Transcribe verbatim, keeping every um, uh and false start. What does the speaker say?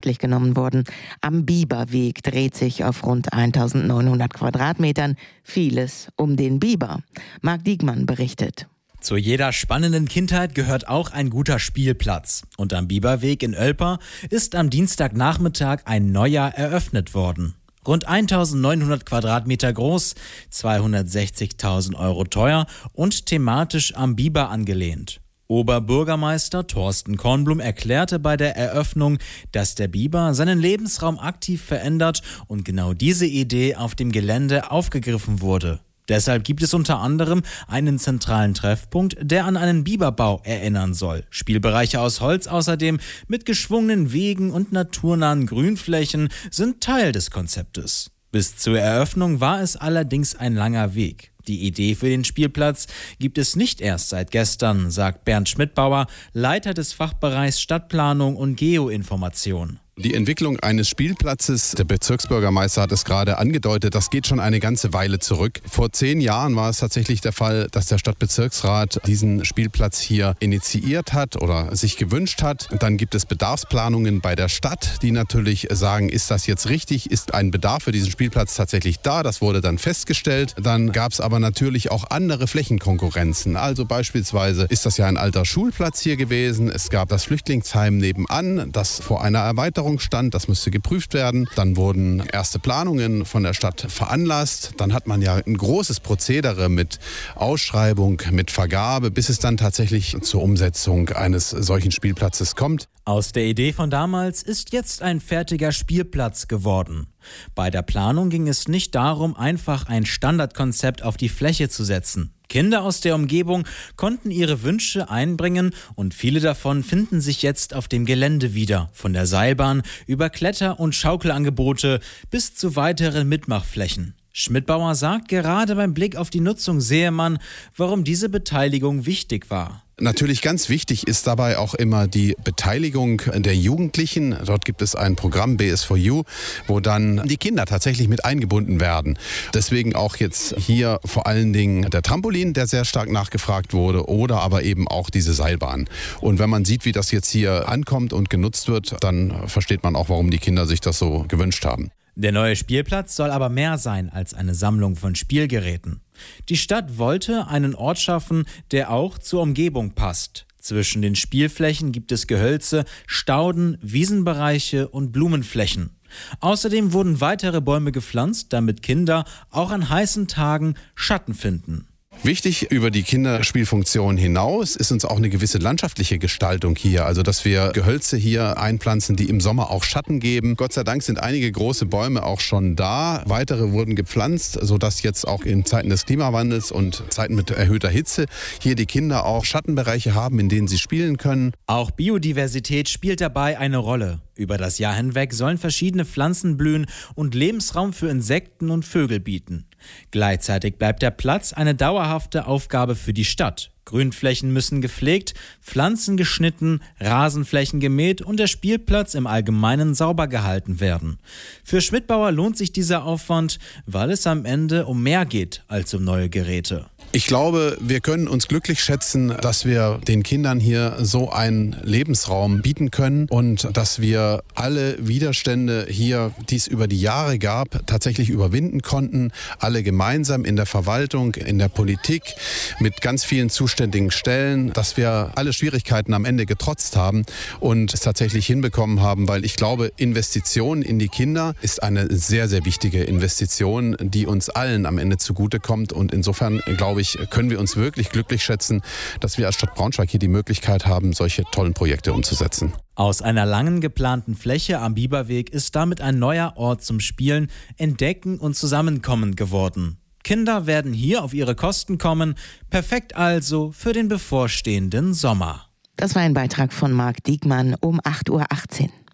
wörtlich genommen worden. Am Biberweg dreht sich auf rund eintausendneunhundert Quadratmetern vieles um den Biber. Marc Diekmann berichtet. Zu jeder spannenden Kindheit gehört auch ein guter Spielplatz. Und am Biberweg in Oelper ist am Dienstagnachmittag ein neuer eröffnet worden. Rund eintausendneunhundert Quadratmeter groß, zweihundertsechzigtausend Euro teuer und thematisch am Biber angelehnt. Oberbürgermeister Thorsten Kornblum erklärte bei der Eröffnung, dass der Biber seinen Lebensraum aktiv verändert und genau diese Idee auf dem Gelände aufgegriffen wurde. Deshalb gibt es unter anderem einen zentralen Treffpunkt, der an einen Biberbau erinnern soll. Spielbereiche aus Holz außerdem mit geschwungenen Wegen und naturnahen Grünflächen sind Teil des Konzeptes. Bis zur Eröffnung war es allerdings ein langer Weg. Die Idee für den Spielplatz gibt es nicht erst seit gestern, sagt Bernd Schmidbauer, Leiter des Fachbereichs Stadtplanung und Geoinformation. Die Entwicklung eines Spielplatzes, der Bezirksbürgermeister hat es gerade angedeutet, das geht schon eine ganze Weile zurück. Vor zehn Jahren war es tatsächlich der Fall, dass der Stadtbezirksrat diesen Spielplatz hier initiiert hat oder sich gewünscht hat. Dann gibt es Bedarfsplanungen bei der Stadt, die natürlich sagen, ist das jetzt richtig, ist ein Bedarf für diesen Spielplatz tatsächlich da? Das wurde dann festgestellt. Dann gab es aber natürlich auch andere Flächenkonkurrenzen. Also beispielsweise ist das ja ein alter Schulplatz hier gewesen. Es gab das Flüchtlingsheim nebenan, das vor einer Erweiterung stand, das müsste geprüft werden. Dann wurden erste Planungen von der Stadt veranlasst. Dann hat man ja ein großes Prozedere mit Ausschreibung, mit Vergabe, bis es dann tatsächlich zur Umsetzung eines solchen Spielplatzes kommt. Aus der Idee von damals ist jetzt ein fertiger Spielplatz geworden. Bei der Planung ging es nicht darum, einfach ein Standardkonzept auf die Fläche zu setzen. Kinder aus der Umgebung konnten ihre Wünsche einbringen und viele davon finden sich jetzt auf dem Gelände wieder. Von der Seilbahn über Kletter- und Schaukelangebote bis zu weiteren Mitmachflächen. Schmidbauer sagt, gerade beim Blick auf die Nutzung sehe man, warum diese Beteiligung wichtig war. Natürlich ganz wichtig ist dabei auch immer die Beteiligung der Jugendlichen. Dort gibt es ein Programm B S four U, wo dann die Kinder tatsächlich mit eingebunden werden. Deswegen auch jetzt hier vor allen Dingen der Trampolin, der sehr stark nachgefragt wurde, oder aber eben auch diese Seilbahn. Und wenn man sieht, wie das jetzt hier ankommt und genutzt wird, dann versteht man auch, warum die Kinder sich das so gewünscht haben. Der neue Spielplatz soll aber mehr sein als eine Sammlung von Spielgeräten. Die Stadt wollte einen Ort schaffen, der auch zur Umgebung passt. Zwischen den Spielflächen gibt es Gehölze, Stauden, Wiesenbereiche und Blumenflächen. Außerdem wurden weitere Bäume gepflanzt, damit Kinder auch an heißen Tagen Schatten finden. Wichtig über die Kinderspielfunktion hinaus ist uns auch eine gewisse landschaftliche Gestaltung hier. Also dass wir Gehölze hier einpflanzen, die im Sommer auch Schatten geben. Gott sei Dank sind einige große Bäume auch schon da. Weitere wurden gepflanzt, sodass jetzt auch in Zeiten des Klimawandels und Zeiten mit erhöhter Hitze hier die Kinder auch Schattenbereiche haben, in denen sie spielen können. Auch Biodiversität spielt dabei eine Rolle. Über das Jahr hinweg sollen verschiedene Pflanzen blühen und Lebensraum für Insekten und Vögel bieten. Gleichzeitig bleibt der Platz eine dauerhafte Aufgabe für die Stadt. Grünflächen müssen gepflegt, Pflanzen geschnitten, Rasenflächen gemäht und der Spielplatz im Allgemeinen sauber gehalten werden. Für Schmidbauer lohnt sich dieser Aufwand, weil es am Ende um mehr geht als um neue Geräte. Ich glaube, wir können uns glücklich schätzen, dass wir den Kindern hier so einen Lebensraum bieten können und dass wir alle Widerstände hier, die es über die Jahre gab, tatsächlich überwinden konnten. Alle gemeinsam in der Verwaltung, in der Politik, mit ganz vielen zuständigen Stellen, dass wir alle Schwierigkeiten am Ende getrotzt haben und es tatsächlich hinbekommen haben, weil ich glaube, Investition in die Kinder ist eine sehr, sehr wichtige Investition, die uns allen am Ende zugutekommt. Und insofern, glaube ich, können wir uns wirklich glücklich schätzen, dass wir als Stadt Braunschweig hier die Möglichkeit haben, solche tollen Projekte umzusetzen. Aus einer langen geplanten Fläche am Biberweg ist damit ein neuer Ort zum Spielen, Entdecken und Zusammenkommen geworden. Kinder werden hier auf ihre Kosten kommen, perfekt also für den bevorstehenden Sommer. Das war ein Beitrag von Marc Diekmann um acht Uhr achtzehn.